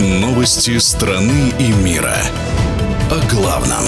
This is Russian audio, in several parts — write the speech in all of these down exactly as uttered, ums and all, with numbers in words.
Новости страны и мира. О главном.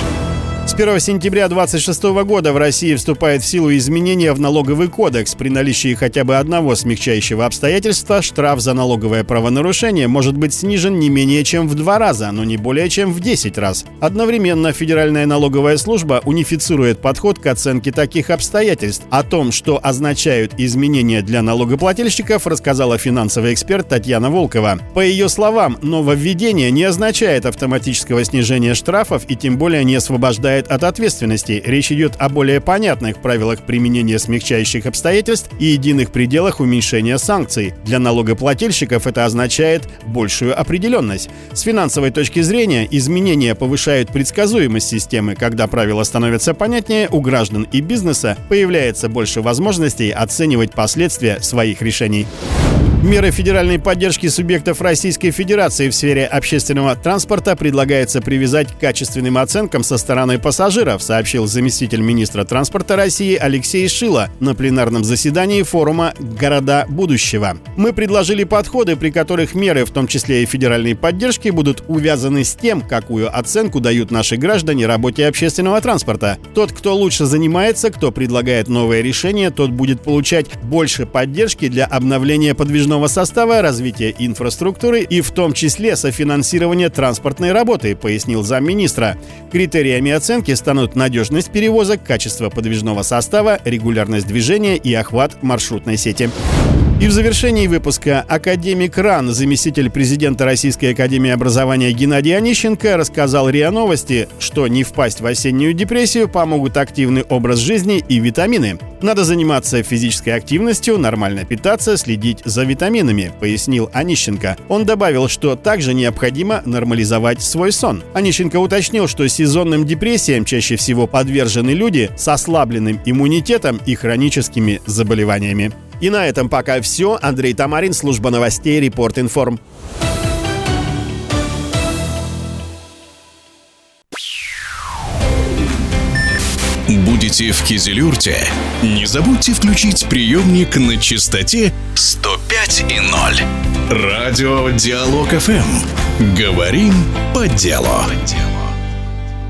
С первого сентября две тысячи двадцать шестого года в России вступает в силу изменения в налоговый кодекс. При наличии хотя бы одного смягчающего обстоятельства штраф за налоговое правонарушение может быть снижен не менее чем в два раза, но не более чем в десять раз. Одновременно Федеральная налоговая служба унифицирует подход к оценке таких обстоятельств. О том, что означают изменения для налогоплательщиков, рассказала финансовый эксперт Татьяна Волкова. По ее словам, нововведение не означает автоматического снижения штрафов и тем более не освобождает от ответственности. Речь идет о более понятных правилах применения смягчающих обстоятельств и единых пределах уменьшения санкций. Для налогоплательщиков это означает большую определенность. С финансовой точки зрения изменения повышают предсказуемость системы. Когда правила становятся понятнее, у граждан и бизнеса появляется больше возможностей оценивать последствия своих решений. Меры федеральной поддержки субъектов Российской Федерации в сфере общественного транспорта предлагается привязать к качественным оценкам со стороны пассажиров, сообщил заместитель министра транспорта России Алексей Шило на пленарном заседании форума «Города будущего». Мы предложили подходы, при которых меры, в том числе и федеральной поддержки, будут увязаны с тем, какую оценку дают наши граждане работе общественного транспорта. Тот, кто лучше занимается, кто предлагает новые решения, тот будет получать больше поддержки для обновления подвижного состава, развития инфраструктуры и в том числе софинансирования транспортной работы, пояснил замминистра. Критериями оценки станут надежность перевозок, качество подвижного состава, регулярность движения и охват маршрутной сети. И в завершении выпуска академик РАН, заместитель президента Российской академии образования Геннадий Онищенко, рассказал РИА Новости, что не впасть в осеннюю депрессию помогут активный образ жизни и витамины. Надо заниматься физической активностью, нормально питаться, следить за витаминами, пояснил Онищенко. Он добавил, что также необходимо нормализовать свой сон. Онищенко уточнил, что сезонным депрессиям чаще всего подвержены люди с ослабленным иммунитетом и хроническими заболеваниями. И на этом пока все. Андрей Тамарин, служба новостей Репорт Информ. Будете в Кизилюрте? Не забудьте включить приемник на частоте сто пять и ноль. Радио Диалог эф эм. Говорим по делу.